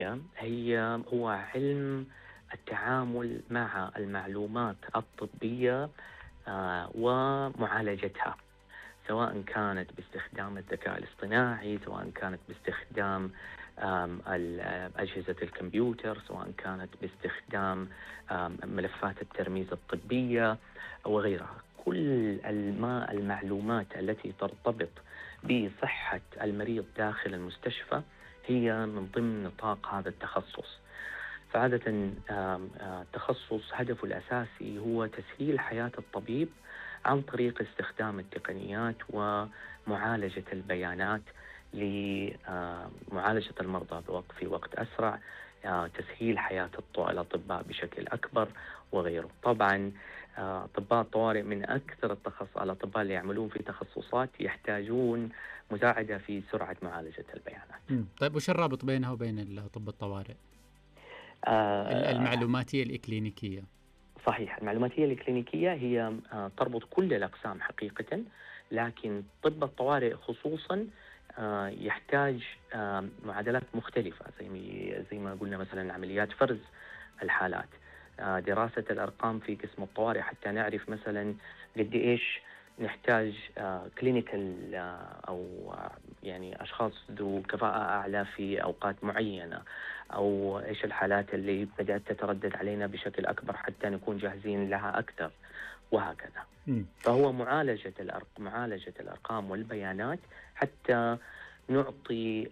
هي هو علم التعامل مع المعلومات الطبية ومعالجتها، سواء كانت باستخدام الذكاء الاصطناعي، سواء كانت باستخدام أجهزة الكمبيوتر، سواء كانت باستخدام ملفات الترميز الطبية وغيرها. كل المعلومات التي ترتبط بصحة المريض داخل المستشفى هي من ضمن نطاق هذا التخصص. فعادة التخصص هدفه الأساسي هو تسهيل حياة الطبيب عن طريق استخدام التقنيات ومعالجة البيانات لمعالجة المرضى في وقت أسرع، تسهيل حياة الأطباء بشكل أكبر وغيره. طبعا أطباء الطوارئ من أكثر الأطباء اللي يعملون في تخصصات يحتاجون مساعدة في سرعة معالجة البيانات. طيب وش الرابط بينها وبين طب الطوارئ؟ المعلوماتية الإكلينيكية. صحيح، المعلوماتية الإكلينيكية هي تربط كل الأقسام حقيقة، لكن طب الطوارئ خصوصا يحتاج معادلات مختلفة، زي ما قلنا مثلا عمليات فرز الحالات، دراسة الأرقام في قسم الطوارئ حتى نعرف مثلا قد إيش نحتاج كلينيكال أو يعني أشخاص ذو كفاءة أعلى في أوقات معينة، أو إيش الحالات اللي بدأت تتردد علينا بشكل أكبر حتى نكون جاهزين لها أكثر، وهكذا. فهو معالجة الأرقام والبيانات حتى نعطي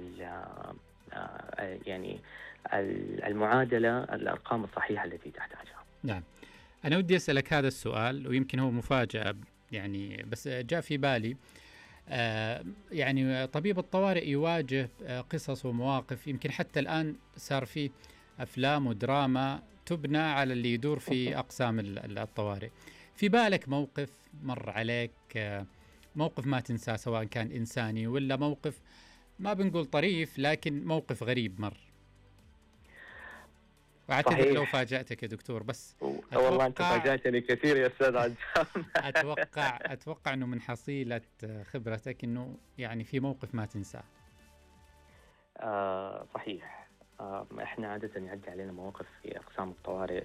يعني المعادلة الأرقام الصحيحة التي تحتاجها. نعم، أنا ودي أسألك هذا السؤال ويمكن هو مفاجأة يعني، بس جاء في بالي. يعني طبيب الطوارئ يواجه قصص ومواقف، يمكن حتى الآن صار في أفلام ودراما تبنى على اللي يدور في أقسام الطوارئ. في بالك موقف مر عليك، موقف ما تنساه، سواء كان إنساني ولا موقف ما بنقول طريف لكن موقف غريب مر؟ واعتذر لو فاجأتك يا دكتور، بس والله أنت فاجأتني كثير يا أستاذ عزام. أتوقع أنه من حصيلة خبرتك أنه يعني في موقف ما تنساه. صحيح. إحنا عادة يعدي علينا مواقف في أقسام الطوارئ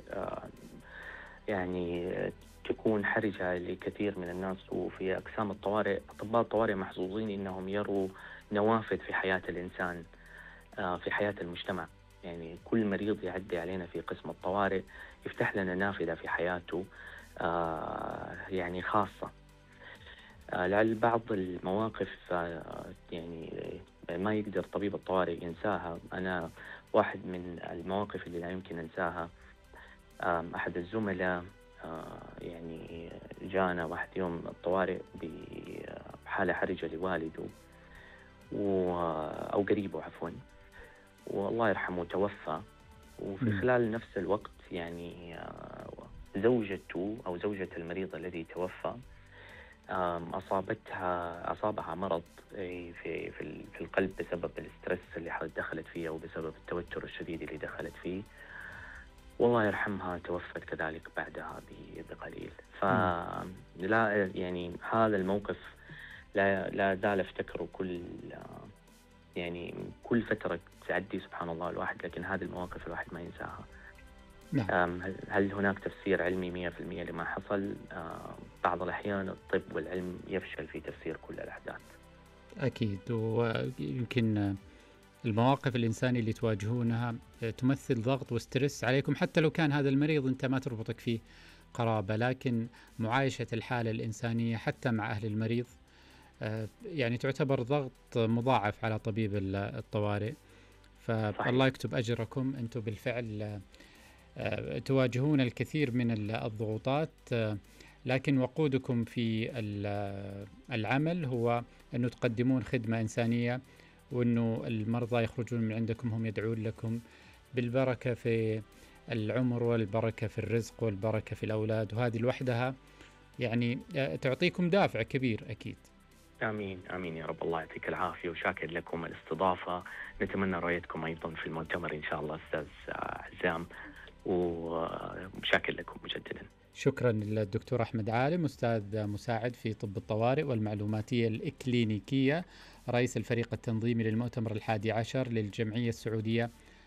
يعني تكون حرجة لكثير من الناس. وفي أقسام الطوارئ أطباء الطوارئ محظوظين إنهم يروا نوافذ في حياة الإنسان، في حياة المجتمع. يعني كل مريض يعدي علينا في قسم الطوارئ يفتح لنا نافذة في حياته يعني خاصة. لعل بعض المواقف يعني ما يقدر طبيب الطوارئ ينساها. أنا واحد من المواقف اللي لا يمكن أنساها، أحد الزملاء يعني جانا واحد يوم الطوارئ بحالة حرجة لوالده أو قريبه عفوا، والله يرحمه توفى. وفي خلال نفس الوقت يعني زوجته أو زوجة المريض الذي توفى أصابها مرض في القلب بسبب الاسترس اللي دخلت فيه أو بسبب التوتر الشديد اللي دخلت فيه، والله يرحمها توفت كذلك بعدها بقليل. فلا يعني هذا الموقف لا زال افتكره كل فترة تعدي سبحان الله الواحد، لكن هذه المواقف الواحد ما ينساها. نعم. هل هناك تفسير علمي 100% لما حصل؟ بعض الأحيان الطب والعلم يفشل في تفسير كل الأحداث. أكيد، ويمكن المواقف الإنسانية اللي تواجهونها تمثل ضغط وسترس عليكم، حتى لو كان هذا المريض أنت ما تربطك فيه قرابة، لكن معايشة الحالة الإنسانية حتى مع أهل المريض يعني تعتبر ضغط مضاعف على طبيب الطوارئ. فالله يكتب أجركم، أنتم بالفعل تواجهون الكثير من الضغوطات، لكن وقودكم في العمل هو أنه تقدمون خدمة إنسانية، وأنه المرضى يخرجون من عندكم هم يدعون لكم بالبركة في العمر والبركة في الرزق والبركة في الأولاد، وهذه لوحدها يعني تعطيكم دافع كبير أكيد. آمين آمين يا رب. الله يعطيك العافية، وشاكر لكم الاستضافة. نتمنى رؤيتكم أيضا في المؤتمر إن شاء الله أستاذ عزام، وشاكر لكم مجددا. شكرا للدكتور أحمد عالم، أستاذ مساعد في طب الطوارئ والمعلوماتية الإكلينيكية، رئيس الفريق التنظيمي للمؤتمر 11 للجمعية السعودية